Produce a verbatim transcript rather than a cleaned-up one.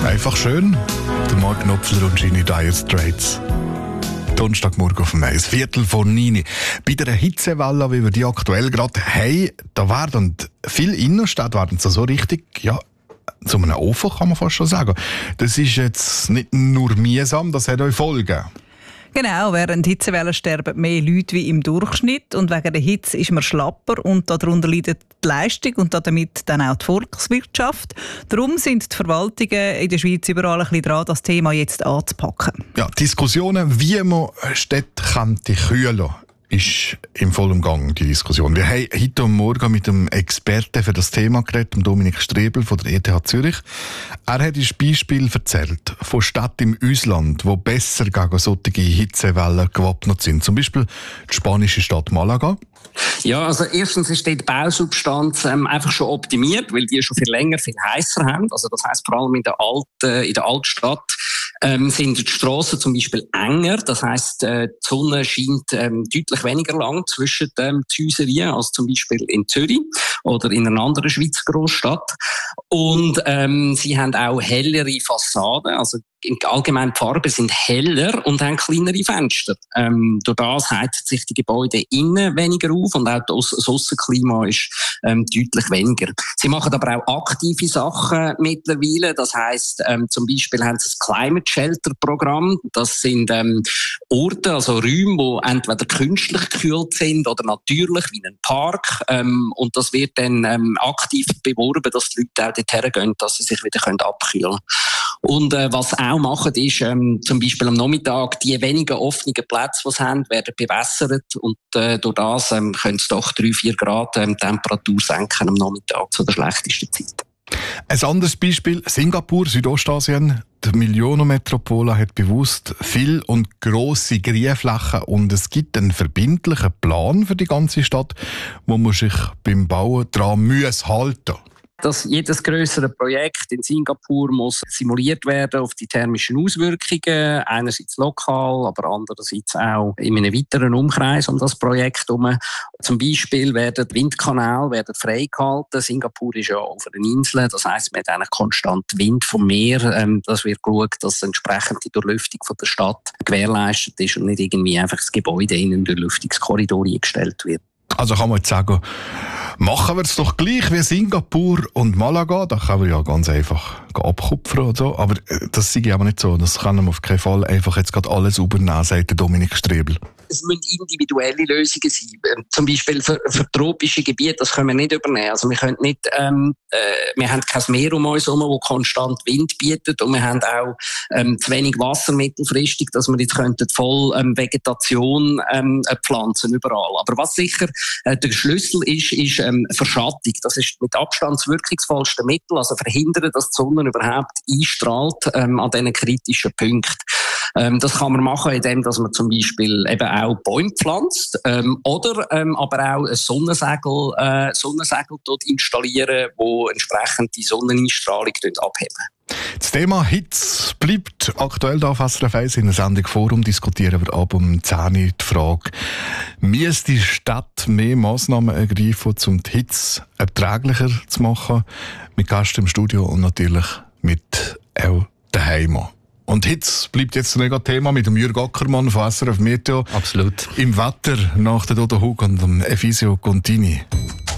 Einfach schön. Der Mark Knopfler und Genie Dire Straits. Donnerstagmorgen auf dem Eis, Viertel vor neun. Bei der Hitzewelle, wie wir die aktuell gerade haben, da werden viele Innenstädte werden so richtig, ja, zu einem Ofen, kann man fast schon sagen. Das ist jetzt nicht nur mühsam, das hat auch Folgen. Genau, während Hitzewellen sterben mehr Leute wie im Durchschnitt und wegen der Hitze ist man schlapper und darunter leidet die Leistung und damit dann auch die Volkswirtschaft. Darum sind die Verwaltungen in der Schweiz überall ein bisschen dran, das Thema jetzt anzupacken. Ja, Diskussionen, wie man Städte könnte kühlen, ist im vollen Gang, die Diskussion. Wir haben heute Morgen mit einem Experten für das Thema geredet, Dominik Strebel von der E T H Zürich. Er hat ein Beispiel erzählt von Städten im Ausland, die besser gegen solche Hitzewellen gewappnet sind. Zum Beispiel die spanische Stadt Malaga. Ja, also erstens ist die Bausubstanz ähm, einfach schon optimiert, weil die schon viel länger, viel heißer haben. Also das heisst, vor allem in der alten, in der Altstadt ähm, sind die Strassen zum Beispiel enger. Das heisst, äh, die Sonne scheint ähm, deutlich weniger lang zwischen ähm, die Häuser als zum Beispiel in Zürich oder in einer anderen Schweizer Großstadt. Und ähm, sie haben auch hellere Fassaden, also allgemein die Farben sind heller und haben kleinere Fenster. Ähm, durch das heizen sich die Gebäude innen weniger auf und auch das Aussenklima ist ähm, deutlich weniger. Sie machen aber auch aktive Sachen mittlerweile. Das heisst, ähm, zum Beispiel haben sie das Climate Shelter Programm. Das sind ähm, Orte, also Räume, die entweder künstlich gekühlt sind oder natürlich, wie ein Park. Ähm, und das wird dann ähm, aktiv beworben, dass die Leute auch dorthin gehen, dass sie sich wieder abkühlen können. Und äh, was auch machen, ist ähm, zum Beispiel am Nachmittag die wenigen offenen Plätze, die sie haben, werden bewässert und äh, durch das ähm, können sie doch drei, vier Grad ähm, Temperatur senken am Nachmittag zu der schlechtesten Zeit. Ein anderes Beispiel, Singapur, Südostasien. Die Millionenmetropole hat bewusst viel und grosse Grünflächen und es gibt einen verbindlichen Plan für die ganze Stadt, wo man sich beim Bauen daran muss halten. Dass jedes grössere Projekt in Singapur muss simuliert werden auf die thermischen Auswirkungen, einerseits lokal, aber andererseits auch in einem weiteren Umkreis um das Projekt herum. Zum Beispiel werden die Windkanäle werden freigehalten. Singapur ist ja auf einer Insel, das heisst, man hat einen konstanten Wind vom Meer. Ähm, das wird geschaut, dass entsprechend die Durchlüftung von der Stadt gewährleistet ist und nicht irgendwie einfach das Gebäude in einen Durchlüftungskorridor eingestellt wird. Also kann man jetzt sagen, machen wir es doch gleich wie Singapur und Malaga. Da kann man ja ganz einfach abkupfern oder so. Aber das sehe ich aber nicht so. Das kann man auf keinen Fall einfach jetzt gerade alles übernehmen, sagt Dominik Strebel. Es müssen individuelle Lösungen sein. Zum Beispiel für, für tropische Gebiete, das können wir nicht übernehmen. Also wir können nicht, ähm, äh, wir haben kein Meer um uns herum, das konstant Wind bietet und wir haben auch ähm, zu wenig Wasser mittelfristig, dass wir jetzt könnten voll ähm, Vegetation ähm, pflanzen überall. Aber was sicher äh, der Schlüssel ist, ist ähm, Verschattung. Das ist mit Abstand das wirkungsvollste Mittel, also verhindern, dass die Sonne überhaupt einstrahlt ähm, an diesen kritischen Punkten. Ähm, das kann man machen, indem dass man zum Beispiel eben auch Bäume pflanzt ähm, oder ähm, aber auch ein Sonnensegel, äh, Sonnensegel dort installieren, wo entsprechend die Sonneneinstrahlung abheben. Das Thema Hitze bleibt aktuell da auf S R F eins in der Sendung Forum. Diskutieren wir ab um zehn Uhr die Frage, müsste die Stadt mehr Massnahmen ergreifen, um die Hitze erträglicher zu machen? Mit Gästen im Studio und natürlich mit auch daheim. Und Hitze bleibt jetzt ein Thema mit dem Jürg Ackermann von S R F Meteo. Absolut. Im Wetter nach der Dodo Hug und dem Efisio Contini.